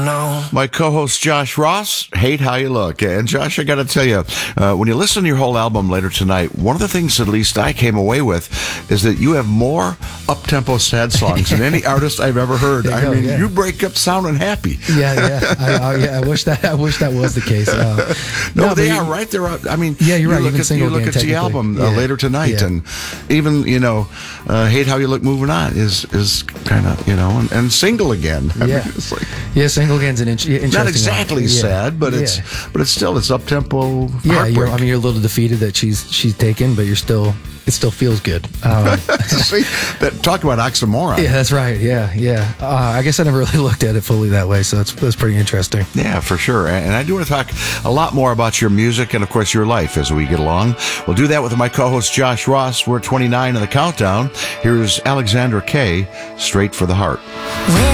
know. My co-host Josh Ross, Hate How You Look. And Josh, I got to tell you, when you listen to your whole album later tonight, one of the things at least I came away with is that you have more up-tempo sad songs than any artist I've ever heard. I mean, you break up sounding happy. I wish that was the case. No, they are right there. I mean, you're right. You look at the album later tonight, and even Hate How You Look, Moving On is kind of and Single Again. I mean, it's like, Single Again's an interesting. Not exactly sad, but it's still up tempo. Yeah, you're a little defeated that she's taken, but it still feels good. See, talk about oxymoron. Yeah, that's right. Yeah. I guess I never really looked at it fully that way, so that's pretty interesting. Yeah, for sure. And I do want to talk a lot more about your music and, of course, your life as we get along. We'll do that with my co-host Josh Ross. We're 29 in the countdown. Here's Alexandra Kay, Straight for the Heart. When